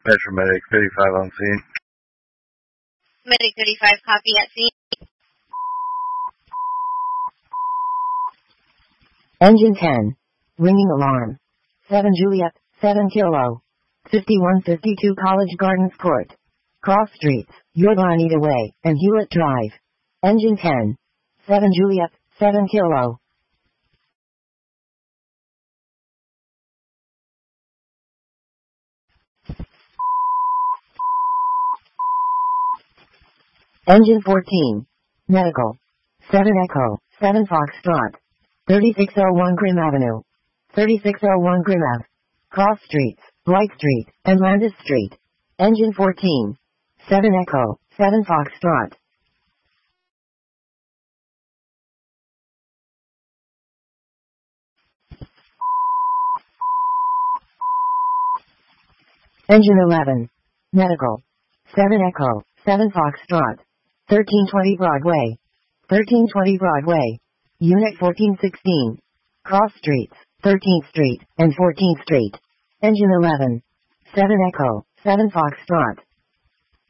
Metro Medic 35 on scene. Medic 35, copy at scene. Engine 10. Ringing alarm. 7 Juliet, 7 Kilo. 5152 College Gardens Court. Cross Streets, Yorba Anita Way, and Hewlett Drive. Engine 10. 7 Juliet, 7 Kilo. Engine 14. Medical. 7 Echo, 7 Foxtrot. 3601 Grim Avenue. 3601 Grim Ave. Cross Streets, White Street, and Landis Street. Engine 14. 7 Echo, 7 Foxtrot. Engine 11. Medical. 7 Echo, 7 Foxtrot. 1320 Broadway. 1320 Broadway. Unit 1416. Cross Streets, 13th Street, and 14th Street. Engine 11. 7 Echo, 7 Foxtrot.